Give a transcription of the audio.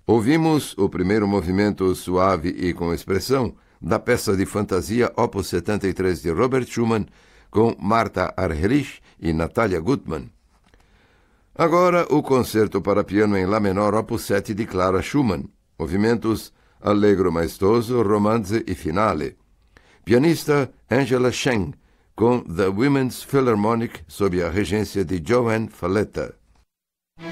Ouvimos o primeiro movimento suave e com expressão da peça de fantasia Opus 73 de Robert Schumann, com Martha Argerich e Natalia Gutmann. Agora o concerto para piano em Lá menor Opus 7 de Clara Schumann, movimentos Allegro maestoso, Romanze e Finale. Pianista Angela Scheng, com The Women's Philharmonic sob a regência de Johann Falletta.